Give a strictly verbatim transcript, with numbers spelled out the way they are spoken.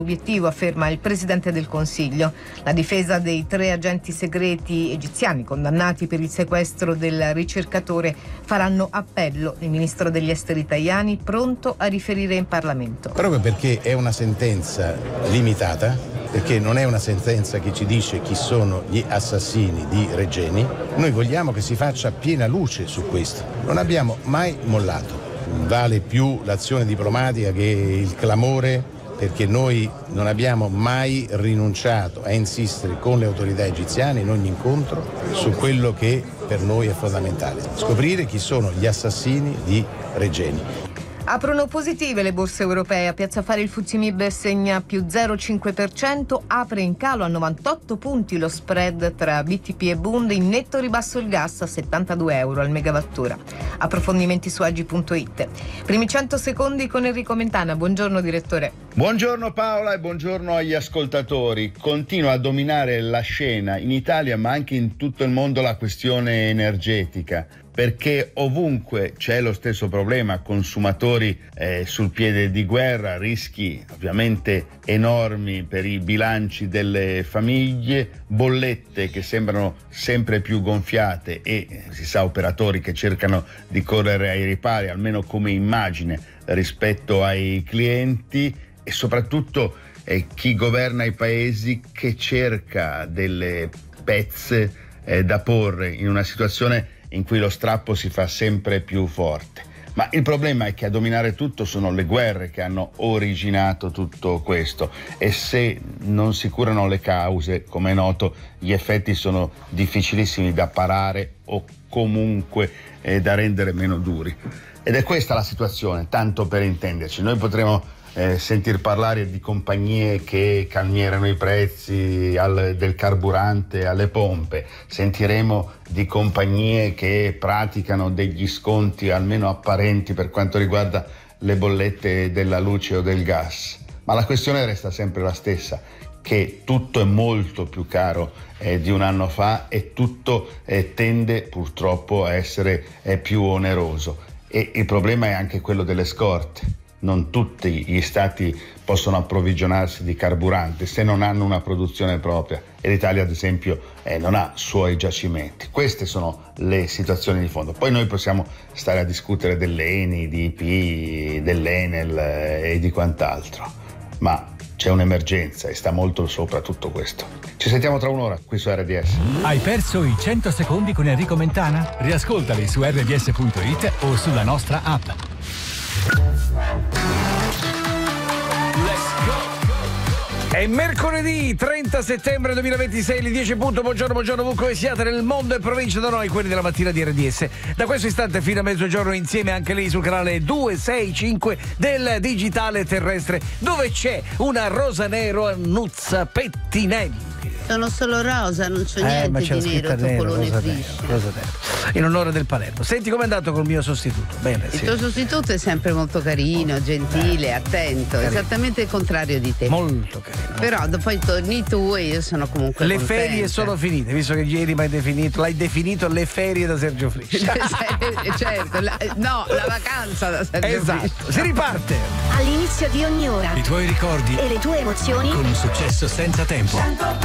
Obiettivo, afferma il Presidente del Consiglio. La difesa dei tre agenti segreti egiziani condannati per il sequestro del ricercatore faranno appello. Il Ministro degli Esteri Tajani pronto a riferire in Parlamento. Proprio perché è una sentenza limitata, perché non è una sentenza che ci dice chi sono gli assassini di Regeni, noi vogliamo che si faccia piena luce su questo. Non abbiamo mai mollato. Vale più l'azione diplomatica che il clamore, perché noi non abbiamo mai rinunciato a insistere con le autorità egiziane in ogni incontro su quello che per noi è fondamentale: scoprire chi sono gli assassini di Regeni. Aprono positive le borse europee. A Piazza Affari il F T S E M I B segna più zero virgola cinque per cento, apre in calo a novantotto punti lo spread tra B T P e Bund, in netto ribasso il gas a settantadue euro al megawattora. Approfondimenti su agi punto it. Primi cento secondi con Enrico Mentana. Buongiorno direttore. Buongiorno Paola e buongiorno agli ascoltatori. Continua a dominare la scena in Italia ma anche in tutto il mondo la questione energetica, perché ovunque c'è lo stesso problema, consumatori eh, sul piede di guerra, rischi ovviamente enormi per i bilanci delle famiglie, bollette che sembrano sempre più gonfiate e eh, si sa operatori che cercano di correre ai ripari, almeno come immagine, rispetto ai clienti, e soprattutto eh, chi governa i paesi che cerca delle pezze eh, da porre in una situazione in cui lo strappo si fa sempre più forte. Ma il problema è che a dominare tutto sono le guerre che hanno originato tutto questo, e se non si curano le cause, come è noto, gli effetti sono difficilissimi da parare o comunque eh, da rendere meno duri. Ed è questa la situazione, tanto per intenderci. Noi potremo Eh, sentir parlare di compagnie che calmierano i prezzi al, del carburante alle pompe, sentiremo di compagnie che praticano degli sconti almeno apparenti per quanto riguarda le bollette della luce o del gas, ma la questione resta sempre la stessa, che tutto è molto più caro eh, di un anno fa e tutto eh, tende purtroppo a essere eh, più oneroso, e il problema è anche quello delle scorte. Non tutti gli stati possono approvvigionarsi di carburante se non hanno una produzione propria, e l'Italia ad esempio eh, non ha suoi giacimenti. Queste sono le situazioni di fondo. Poi noi possiamo stare a discutere dell'Eni, di I P I, dell'Enel eh, e di quant'altro, ma c'è un'emergenza e sta molto sopra tutto questo. Ci sentiamo tra un'ora qui su R D S. Hai perso i cento secondi con Enrico Mentana? Riascoltali su R D S punto it o sulla nostra app. È mercoledì trenta settembre duemilaventisei, le dieci punto. Buongiorno, buongiorno ovunque siate nel mondo e provincia da noi, quelli della mattina di R D S. Da questo istante fino a mezzogiorno insieme anche lì sul canale duecentosessantacinque del digitale terrestre, dove c'è una Rosa Nero Annuzza Pettinelli. Sono solo rosa, non c'è Eh, niente ma c'è di nero, nero, topolone rosa frisce. nero, rosa nero. In onore del Palermo. Senti com'è andato col mio sostituto? Bene, Il sì. tuo sostituto è sempre molto carino, gentile, Eh, attento, carino. esattamente il contrario di te. Molto carino. Però poi torni tu e io sono comunque Le contenta. ferie sono finite, visto che ieri mi hai definito, l'hai definito le ferie da Sergio Friscia. Certo, la- no, la vacanza da Sergio Esatto, Friscia. si riparte. All'inizio di ogni ora I tuoi ricordi e le tue emozioni con un successo senza tempo.